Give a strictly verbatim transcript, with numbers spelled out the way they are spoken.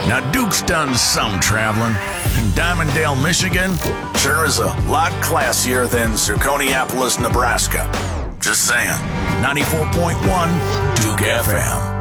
Now, Duke's done some traveling. And Diamonddale, Michigan sure is a lot classier than Zirconiapolis, Nebraska. Just saying. ninety-four point one Duke F M.